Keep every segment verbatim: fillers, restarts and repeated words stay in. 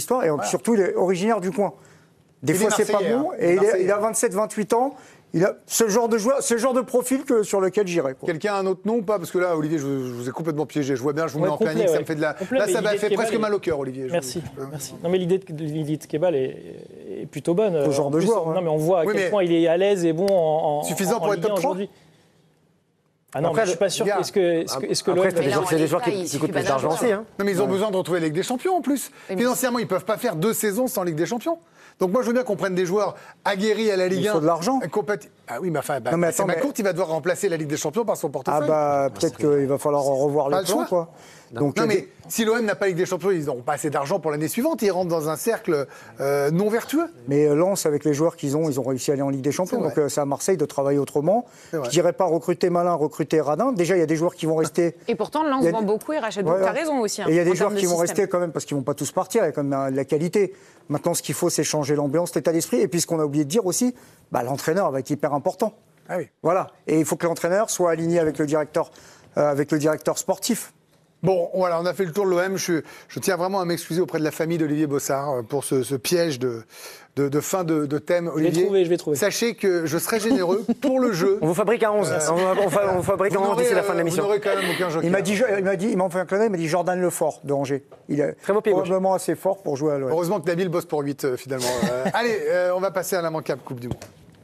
l'histoire et voilà. Surtout, il est originaire du coin. Des il fois, c'est pas bon. Et il, est, il a vingt-sept vingt-huit ans. Il a ce genre de joueur, ce genre de profil que, sur lequel j'irais. Quelqu'un a un autre nom ou pas? Parce que là, Olivier, je, je vous ai complètement piégé. Je vois bien, je vous ouais, mets en planning, ouais. Ça me fait de la. Complet, là, ça m'a fait presque est... mal au cœur, Olivier. Merci. Je... Merci. Non, mais l'idée de, l'idée de Kebal est, est plutôt bonne. Ce genre de joueur. Non, hein. mais on voit à oui, quel point il est à l'aise et bon en. Suffisant en, pour en être top trois aujourd'hui. Ah non, après, mais je suis pas sûr. Gars, est-ce que, est-ce que, est-ce que après, c'est des joueurs qui, qui coûtent plus d'argent aussi. Hein. Non, mais ils ont ouais. besoin de retrouver la Ligue des Champions en plus. Financièrement, ils peuvent pas faire deux saisons sans Ligue des Champions. Donc moi, je veux bien qu'on prenne des joueurs aguerris à la Ligue un. Il faut de l'argent. Compati- ah oui, mais enfin, bah, non, mais c'est attends, Macourt, mais... il va devoir remplacer la Ligue des Champions par son portefeuille. Ah bah peut-être qu'il va falloir revoir les plans, quoi. Donc, non, mais des... si l'O M n'a pas Ligue des Champions, ils n'auront pas assez d'argent pour l'année suivante. Ils rentrent dans un cercle euh, non vertueux. Mais Lens, avec les joueurs qu'ils ont, ils ont réussi à aller en Ligue des Champions. Donc euh, c'est à Marseille de travailler autrement. Je ne dirais pas recruter malin, recruter radin. Déjà, il y a des joueurs qui vont rester. Et pourtant, Lens a... vend beaucoup et rachète beaucoup. Ouais, tu as raison aussi. Hein, et il y a des joueurs qui vont rester quand même parce qu'ils ne vont pas tous partir. Il y a quand même de la qualité. Maintenant, ce qu'il faut, c'est changer l'ambiance, l'état d'esprit. Et puis, ce qu'on a oublié de dire aussi, bah, l'entraîneur va être hyper important. Ah oui. Voilà. Et il faut que l'entraîneur soit aligné avec le directeur, euh, avec le directeur sportif. Bon, voilà, on a fait le tour de l'O M. Je, je tiens vraiment à m'excuser auprès de la famille d'Olivier Bossard pour ce, ce piège de, de, de fin de, de thème. Olivier, je vais trouver, je vais trouver. Sachez que je serai généreux pour le jeu. On vous fabrique un onze. Euh, on, on, fa, on fabrique un onze d'ici la fin de l'émission. Vous n'aurez quand même aucun joker. Il m'a dit, il m'a dit, il m'a fait un clin d'œil, il m'a dit Jordan Lefort de Angers. Il est très beau pied probablement assez fort pour jouer à l'O M. Heureusement que Nabil bosse pour huit, euh, finalement. euh, allez, euh, on va passer à l'immanquable Coupe du Monde.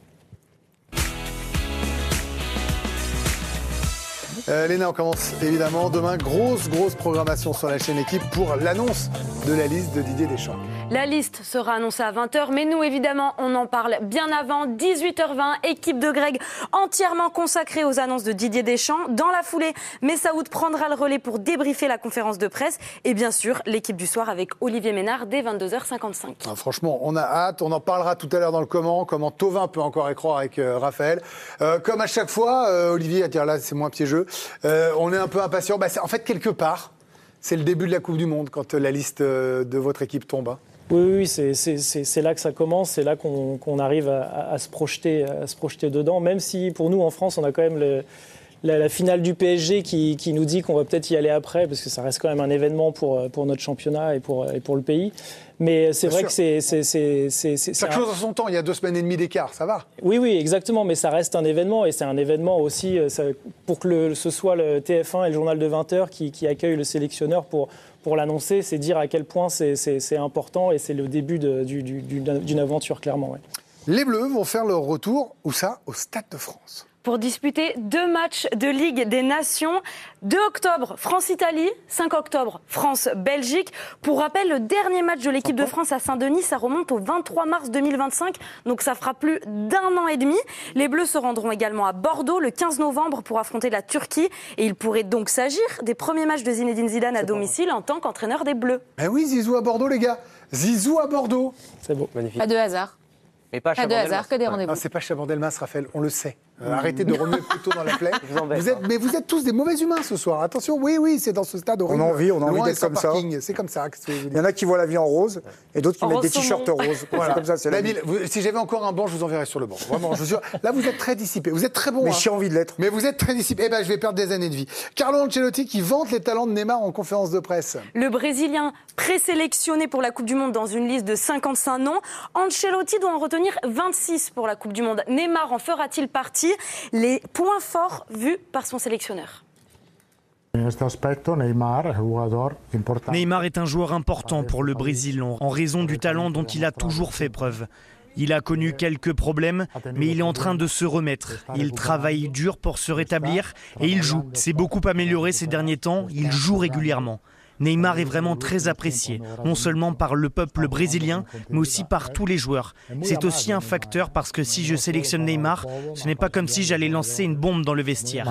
Euh, Léna, on commence évidemment demain. Grosse, grosse programmation sur la chaîne Équipe pour l'annonce de la liste de Didier Deschamps. La liste sera annoncée à vingt heures, mais nous, évidemment, on en parle bien avant. dix-huit heures vingt, équipe de Greg entièrement consacrée aux annonces de Didier Deschamps. Dans la foulée, Messaoud prendra le relais pour débriefer la conférence de presse. Et bien sûr, l'équipe du soir avec Olivier Ménard dès vingt-deux heures cinquante-cinq. Ah, franchement, on a hâte. On en parlera tout à l'heure dans le comment. Comment Thauvin peut encore y croire avec euh, Raphaël. Euh, comme à chaque fois, euh, Olivier va dire là, c'est moins piégeux. Euh, on est un peu impatient. Bah, en fait, quelque part, c'est le début de la Coupe du Monde quand euh, la liste euh, de votre équipe tombe. Hein. Oui, oui, c'est, c'est, c'est, c'est là que ça commence, c'est là qu'on, qu'on arrive à, à, se projeter, à se projeter dedans, même si pour nous en France on a quand même le, la, la finale du P S G qui, qui nous dit qu'on va peut-être y aller après, parce que ça reste quand même un événement pour, pour notre championnat et pour, et pour le pays. Mais c'est Bien vrai sûr. que c'est... c'est, c'est, c'est, c'est Chaque chose en son temps, il y a deux semaines et demie d'écart, ça va. Oui, oui, exactement, mais ça reste un événement, et c'est un événement aussi, ça, pour que le, ce soit le T F un et le journal de vingt heures qui, qui accueillent le sélectionneur pour... Pour l'annoncer, c'est dire à quel point c'est, c'est, c'est important et c'est le début de, du, du, d'une aventure, clairement. Ouais. Les Bleus vont faire leur retour, où ça? Au Stade de France. Pour disputer deux matchs de Ligue des Nations. deux octobre, France-Italie. cinq octobre, France-Belgique. Pour rappel, le dernier match de l'équipe de France à Saint-Denis, ça remonte au vingt-trois mars deux mille vingt-cinq. Donc ça fera plus d'un an et demi. Les Bleus se rendront également à Bordeaux le quinze novembre pour affronter la Turquie. Et il pourrait donc s'agir des premiers matchs de Zinedine Zidane à domicile en tant qu'entraîneur des Bleus. Ben oui, Zizou à Bordeaux, les gars. Zizou à Bordeaux. C'est beau. Magnifique. Pas de hasard. Mais pas, pas de hasard, que des rendez-vous. Non, c'est pas Chabandelmas, Raphaël, on le sait. Euh, mmh. Arrêtez de remuer le couteau dans la plaie. Vous, vous êtes, mais vous êtes tous des mauvais humains ce soir. Attention, oui, oui, c'est dans ce stade horrible. On a envie, on a envie d'être comme parking. ça. C'est comme ça. Que il y en a qui voient la vie en rose et d'autres qui en mettent des t-shirts roses. Voilà. C'est comme ça, c'est la Nabil, vous, si j'avais encore un banc, je vous enverrais sur le banc. Vraiment, je vous jure. Là, vous êtes très dissipé. Vous êtes très bon. Mais hein. j'ai envie de l'être. Mais vous êtes très dissipé. Eh ben, je vais perdre des années de vie. Carlo Ancelotti qui vante les talents de Neymar en conférence de presse. Le Brésilien présélectionné pour la Coupe du Monde dans une liste de cinquante-cinq noms. Ancelotti doit en retenir vingt-six pour la Coupe du Monde. Neymar en fera-t-il partie? Les points forts vus par son sélectionneur. Neymar est un joueur important pour le Brésil en raison du talent dont il a toujours fait preuve. Il a connu quelques problèmes, mais il est en train de se remettre. Il travaille dur pour se rétablir et il joue. C'est beaucoup amélioré ces derniers temps, il joue régulièrement. Neymar est vraiment très apprécié, non seulement par le peuple brésilien, mais aussi par tous les joueurs. C'est aussi un facteur parce que si je sélectionne Neymar, ce n'est pas comme si j'allais lancer une bombe dans le vestiaire.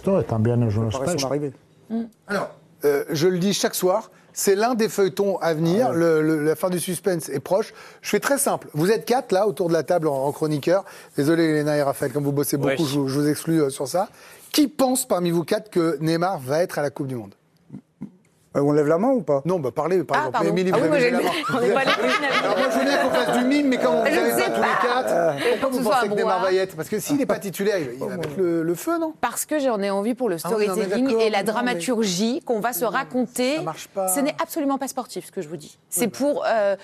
Alors, euh, je le dis chaque soir, c'est l'un des feuilletons à venir, le, le, la fin du suspense est proche. Je fais très simple, vous êtes quatre là, autour de la table en, en chroniqueur. Désolé Elena et Raphaël, comme vous bossez beaucoup, ouais. je, je vous exclue euh, sur ça. Qui pense parmi vous quatre que Neymar va être à la Coupe du Monde ? On lève la main ou pas? Non, bah parlez, par ah, exemple. Émilie, ah, vous oui, avez moi, levé la main. On est pas les Alors moi, je veux bien qu'on fasse du mime, mais quand vous n'avez pas, pas tous les quatre, euh, pourquoi vous pensez que Neymar va y être? Parce que s'il n'est pas titulaire, il va mettre le, le feu, non? Parce que j'en ai envie pour le storytelling ah, et la dramaturgie qu'on va se raconter. Ça marche pas. Ce n'est absolument pas sportif, ce que je vous dis. C'est pour euh,